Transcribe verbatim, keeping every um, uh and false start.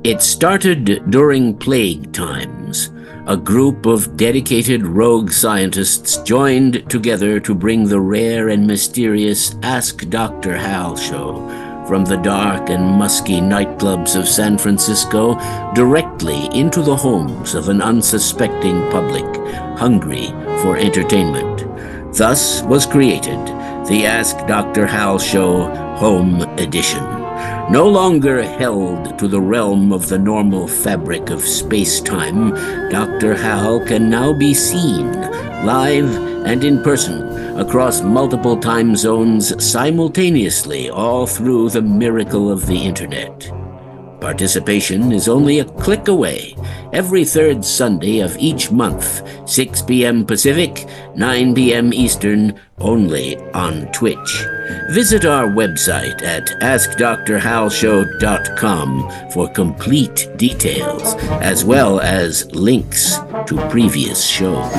It started during plague times. A group of dedicated rogue scientists joined together to bring the rare and mysterious Ask Doctor Hal show from the dark and musky nightclubs of San Francisco directly into the homes of an unsuspecting public hungry for entertainment. Thus was created the Ask Doctor Hal Show Home Edition. No longer held to the realm of the normal fabric of space-time, Doctor Hal can now be seen, live and in person, across multiple time zones simultaneously, all through the miracle of the Internet. Participation is only a click away, every third Sunday of each month, six p.m. Pacific, nine p.m. Eastern, only on Twitch. Visit our website at ask dr hal show dot com for complete details, as well as links to previous shows.